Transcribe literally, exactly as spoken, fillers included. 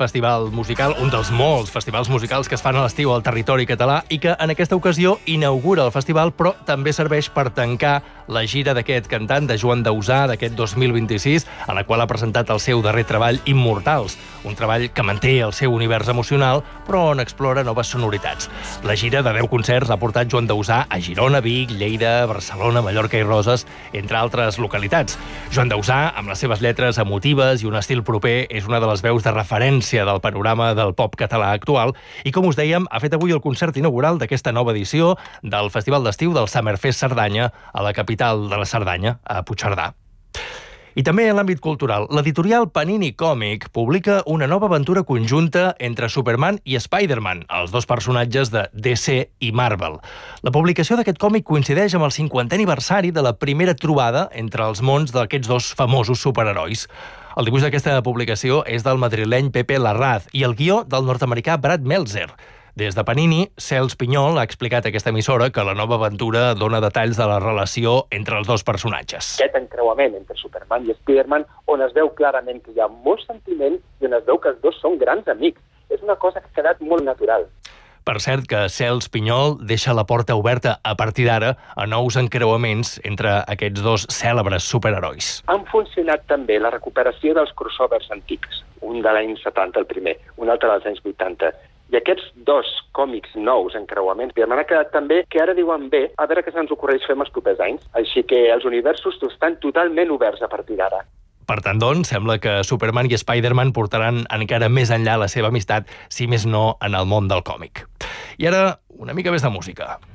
festival musical, un dels molts festivals musicals que es fan a l'estiu al territori català i que en aquesta ocasió inaugura el festival, però també serveix per tancar la gira d'aquest cantant, de Joan Dausà, d'aquest dos mil vint-i-sis, en la qual ha presentat el seu darrer treball, Immortals, un treball que manté el seu univers emocional, però on explora noves sonoritats. La gira de deu concerts ha portat Joan Dausà a Girona, Vic, Lleida, Barcelona, Mallorca i Roses, entre altres localitats. Joan Dausà, amb les seves lletres emotives i un estil proper, és una de les veus de referència del panorama del pop català actual i, com us dèiem, ha fet avui el concert inaugural d'aquesta nova edició del Festival d'Estiu del Summerfest Cerdanya a la capital de la Cerdanya, a Puigcerdà. I també en l'àmbit cultural, l'editorial Panini Còmic publica una nova aventura conjunta entre Superman i Spider-Man, els dos personatges de D C i Marvel. La publicació d'aquest còmic coincideix amb el cinquantè aniversari de la primera trobada entre els mons d'aquests dos famosos superherois. El dibuix d'aquesta publicació és del madrileny Pepe Larraz i el guió del nord-americà Brad Meltzer. Des de Panini, Cels Pinyol ha explicat a aquesta emissora que la nova aventura dona detalls de la relació entre els dos personatges. Aquest encreuament entre Superman i Spider-Man, on es veu clarament que hi ha molt sentiment i on es veu que els dos són grans amics. És una cosa que ha quedat molt natural. Per cert que Cels Pinyol deixa la porta oberta a partir d'ara a nous encreuaments entre aquests dos cèlebres superherois. Han funcionat també la recuperació dels crossovers antics, un de l'any setanta, el primer, un altre dels anys vuitanta. I aquests dos còmics nous, encreuaments, m'ha quedat també que ara diuen bé, a veure què se'ns ocorreix fer els propers anys. Així que els universos estan totalment oberts a partir d'ara. Per tant, doncs, sembla que Superman i Spider-Man portaran encara més enllà la seva amistat, si més no en el món del còmic. I ara, una mica més de música.